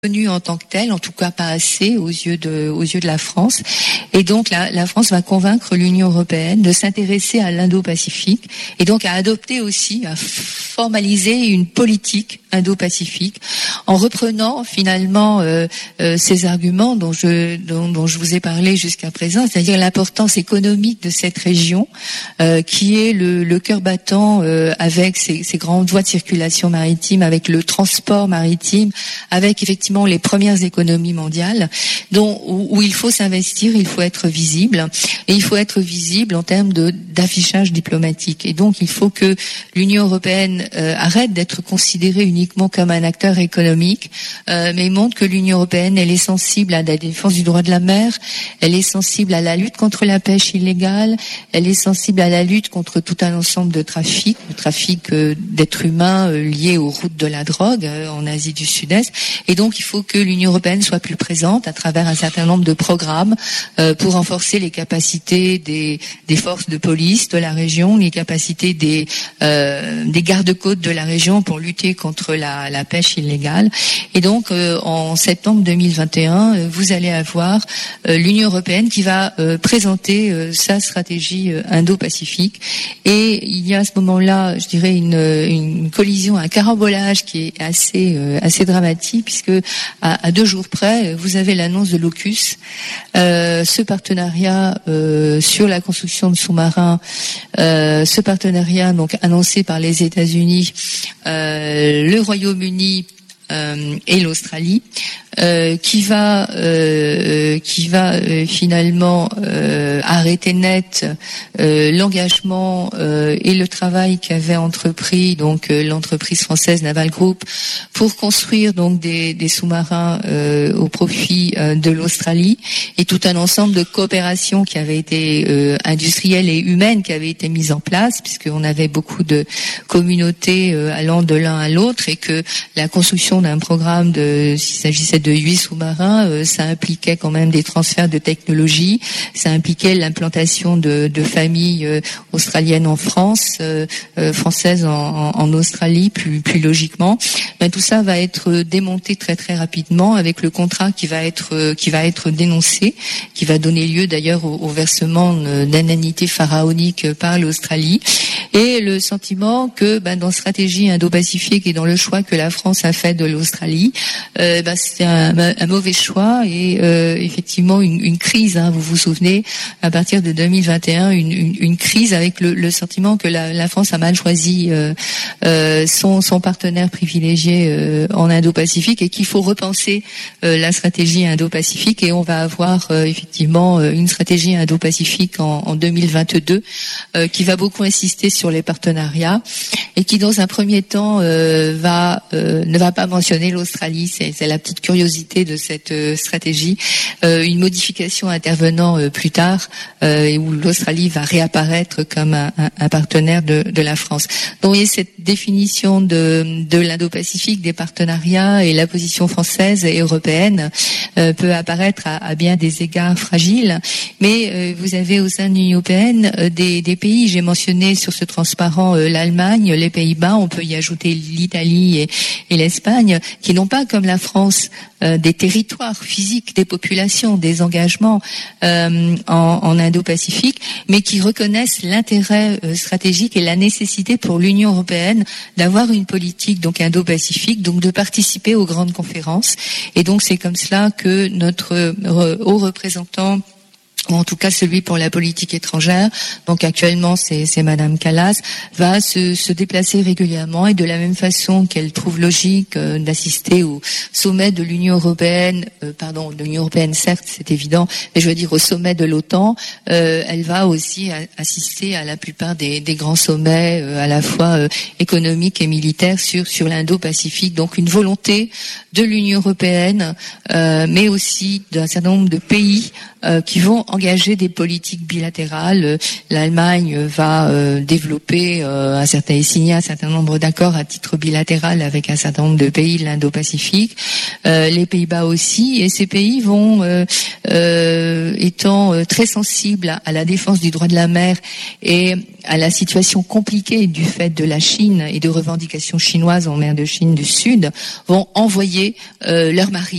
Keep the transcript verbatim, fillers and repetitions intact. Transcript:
reconnue en tant que telle, en tout cas pas assez aux yeux de, aux yeux de la France. Et donc la, la France va convaincre l'Union européenne de s'intéresser à l'Indo-Pacifique et donc à adopter aussi, à formaliser une politique Indo-Pacifique en reprenant finalement euh, euh, ces arguments dont je, dont, dont je vous ai parlé jusqu'à présent, c'est-à-dire l'importance économique de cette région euh, qui est le, le cœur battant euh, avec ces, ces grandes voies de circulation maritime, avec le transport maritime, avec effectivement les premières économies mondiales, dont où, où il faut s'investir, il faut être visible, et il faut être visible en termes de d'affichage diplomatique. Et donc il faut que l'Union européenne euh, arrête d'être considérée uniquement comme un acteur économique, euh, mais montre que l'Union européenne elle est sensible à la défense du droit de la mer, elle est sensible à la lutte contre la pêche illégale, elle est sensible à la lutte contre tout un ensemble de trafics, de trafics euh, d'êtres humains euh, liés aux routes de la drogue euh, en Asie du Sud-Est. Et donc il faut que l'Union européenne soit plus présente à travers un certain nombre de programmes euh, pour renforcer les capacités des, des forces de police de la région, les capacités des, euh, des gardes-côtes de la région pour lutter contre la, la pêche illégale. Et donc euh, en septembre deux mille vingt et un, euh, vous allez avoir euh, l'Union européenne qui va euh, présenter euh, sa stratégie euh, Indo-Pacifique. Et il y a à ce moment-là, je dirais, une, une collision, un carambolage qui est assez, euh, assez dramatique, puisque à, à deux jours près, vous avez l'annonce de l'AUKUS, euh, ce partenariat euh, sur la construction de sous-marins, euh, ce partenariat donc annoncé par les États-Unis, euh, le Royaume-Uni euh, et l'Australie, euh, qui va euh, qui va euh, finalement euh, arrêter net euh, l'engagement euh, et le travail qu'avait entrepris donc euh, l'entreprise française Naval Group pour construire donc des, des sous-marins euh, au profit euh, de l'Australie, et tout un ensemble de coopérations qui avaient été euh, industrielles et humaines qui avaient été mises en place, puisqu'on avait beaucoup de communautés euh, allant de l'un à l'autre, et que la construction d'un programme de, s'il s'agissait de huit sous-marins, euh, ça impliquait quand même des transferts de technologie, ça impliquait l'implantation de, de familles euh, australiennes en France, euh, euh, françaises en, en, en Australie, plus, plus logiquement. Ben, tout ça va être démonté très très rapidement avec le contrat qui va être euh, qui va être dénoncé, qui va donner lieu d'ailleurs au, au versement d'indemnités pharaoniques par l'Australie, et le sentiment que ben, dans stratégie Indo-Pacifique et dans le choix que la France a fait de l'Australie, euh, ben, c'est un, un mauvais choix, et euh, effectivement une, une crise, hein, vous vous souvenez, à partir de deux mille vingt et un, une, une, une crise avec le, le sentiment que la, la France a mal choisi euh, euh, son, son partenaire privilégié euh, en Indo-Pacifique, et qu'il faut repenser euh, la stratégie Indo-Pacifique, et on va avoir euh, effectivement euh, une stratégie Indo-Pacifique en, en deux mille vingt-deux euh, qui va beaucoup insister sur les partenariats, et qui dans un premier temps euh, va euh, ne va pas mentionner l'Australie. C'est, c'est la petite curiosité de cette euh, stratégie, euh, une modification intervenant euh, plus tard, euh, et où l'Australie va réapparaître comme un, un, un partenaire de, de la France. Donc, il y a cette définition de, de l'Indo-Pacifique, des partenariats, et la position française et européenne euh, peut apparaître à, à bien des égards fragiles, mais euh, vous avez au sein de l'Union européenne euh, des, des pays, j'ai mentionné sur ce transparent euh, l'Allemagne, les Pays-Bas, on peut y ajouter l'Italie et, et l'Espagne, qui n'ont pas comme la France euh, des territoires physiques, des populations, des engagements euh, en, en Indo-Pacifique, mais qui reconnaissent l'intérêt euh, stratégique et la nécessité pour l'Union européenne d'avoir une politique donc Indo-Pacifique, donc de participer aux grandes conférences. Et donc c'est comme cela que notre euh, haut représentant, ou en tout cas celui pour la politique étrangère, donc actuellement c'est, c'est Madame Kallas, va se, se déplacer régulièrement, et de la même façon qu'elle trouve logique euh, d'assister au sommet de l'Union européenne, euh, pardon, de l'Union européenne certes, c'est évident, mais je veux dire au sommet de l'OTAN, euh, elle va aussi a, assister à la plupart des, des grands sommets, euh, à la fois euh, économiques et militaires sur, sur l'Indo-Pacifique. Donc une volonté de l'Union européenne, euh, mais aussi d'un certain nombre de pays euh, qui vont engager des politiques bilatérales. L'Allemagne va euh, développer euh, un certain et signer un certain nombre d'accords à titre bilatéral avec un certain nombre de pays de l'Indo-Pacifique. Euh, les Pays-Bas aussi, et ces pays vont, euh, euh, étant euh, très sensibles à la défense du droit de la mer et à la situation compliquée du fait de la Chine et de revendications chinoises en mer de Chine du Sud, vont envoyer euh, leurs marines